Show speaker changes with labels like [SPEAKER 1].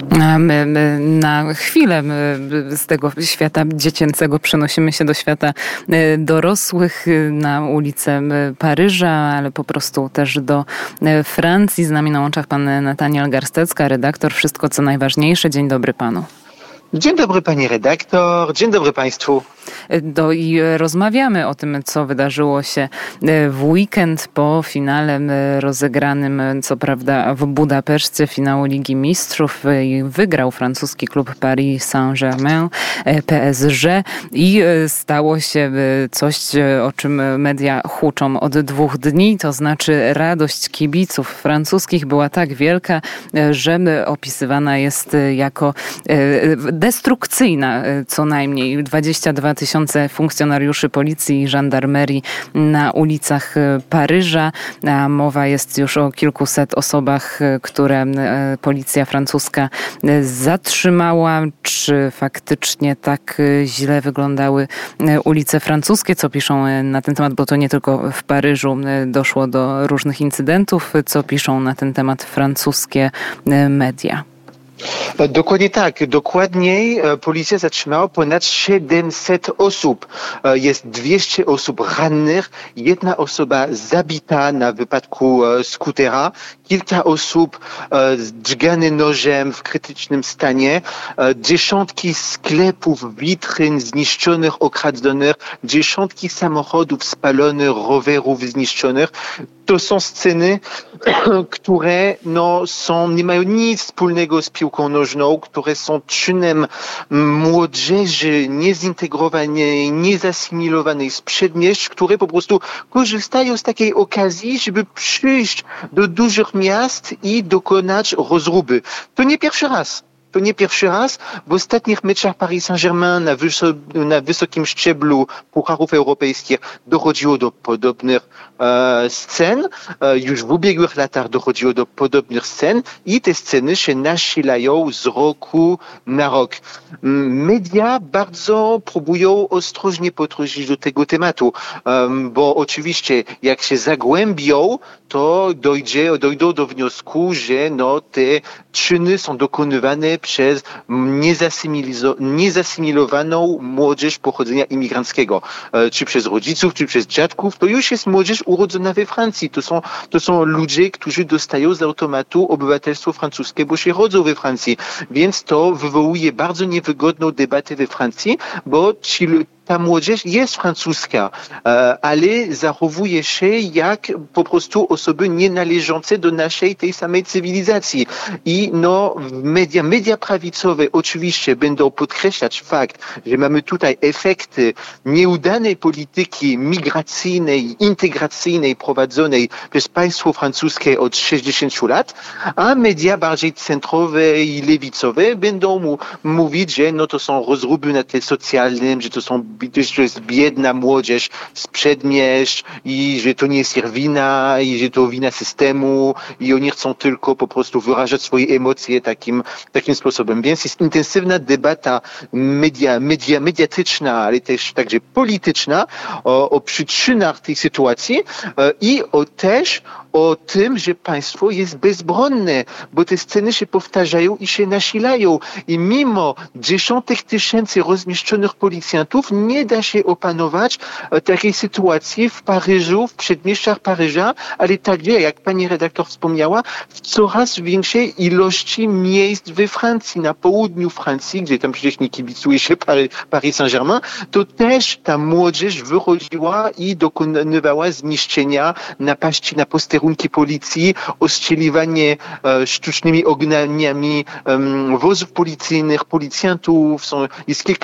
[SPEAKER 1] A my na chwilę z tego świata dziecięcego przenosimy się do świata dorosłych, na ulicę Paryża, ale po prostu też do Francji. Z nami na łączach pan Nataniel Garstecka, redaktor Wszystko co najważniejsze. Dzień dobry panu.
[SPEAKER 2] Dzień dobry pani redaktor, dzień dobry państwu.
[SPEAKER 1] I rozmawiamy o tym, co wydarzyło się w weekend po finale rozegranym, co prawda w Budapeszcie, finału Ligi Mistrzów. Wygrał francuski klub Paris Saint-Germain, PSG, i stało się coś, o czym media huczą od 2 dni, to znaczy radość kibiców francuskich była tak wielka, że opisywana jest jako destrukcyjna. Co najmniej 22 000 funkcjonariuszy policji i żandarmerii na ulicach Paryża. Mowa jest już o kilkuset osobach, które policja francuska zatrzymała. Czy faktycznie tak źle wyglądały ulice francuskie? Co piszą na ten temat, bo to nie tylko w Paryżu doszło do różnych incydentów. Co piszą na ten temat francuskie media?
[SPEAKER 2] Dokładnie tak. Dokładniej policja zatrzymała ponad 700 osób. Jest 200 osób rannych, 1 osoba zabita na wypadku skutera, kilka osób dźgane nożem w krytycznym stanie, dziesiątki sklepów, witryn zniszczonych, okradzionych, dziesiątki samochodów spalonych, rowerów zniszczonych. To są sceny, które nie mają nic wspólnego z piłką nożną, które są czynem młodzieży niezintegrowanej, niezasymilowanej z przedmieść, które po prostu korzystają z takiej okazji, żeby przyjść do dużych miast i dokonać rozruby. To nie pierwszy raz. W ostatnich meczach Paris Saint-Germain na wysokim szczeblu pucharów europejskich dochodziło do podobnych scen. Już w ubiegłych latach dochodziło do podobnych scen i te sceny się nasilają z roku na rok. Media bardzo próbują ostrożnie podchodzić do tego tematu, bo oczywiście jak się zagłębią, to dojdą do wniosku, że te czyny są dokonywane przez niezasymilowaną młodzież pochodzenia imigranckiego, czy przez rodziców, czy przez dziadków. To już jest młodzież urodzona we Francji. To są ludzie, którzy dostają z automatu obywatelstwo francuskie, bo się rodzą we Francji. Więc to wywołuje bardzo niewygodną debatę we Francji, bo ta młodzież jest francuska, ale zachowuje się jak po prostu osoby nienależące do naszej tej samej cywilizacji. I media prawicowe oczywiście będą podkreślać fakt, że mamy tutaj efekty nieudanej polityki migracyjnej, integracyjnej prowadzonej przez państwo francuskie od 60 lat, a media bardziej centrowe i lewicowe będą mówić, że to są rozruby na tle socjalnym, że to jest biedna młodzież z przedmieść i że to nie jest ich wina i że to wina systemu i oni chcą tylko po prostu wyrażać swoje emocje takim sposobem. Więc jest intensywna debata mediatyczna, ale też także polityczna o przyczynach tej sytuacji i też o tym, że państwo jest bezbronne, bo te sceny się powtarzają i się nasilają. I mimo dziesiątek tysięcy rozmieszczonych policjantów nie da się opanować takiej sytuacji w Paryżu, w przedmieściach Paryża, ale także, jak pani redaktor wspomniała, w coraz większej ilości miejsc we Francji, na południu Francji, gdzie tam przecież nie kibicuje się Paris Saint-Germain, to też ta młodzież wychodziła i dokonywała zniszczenia, napaści na posterunki policji, ostrzeliwanie sztucznymi ogniami wozów policyjnych, policjantów. Jest kilka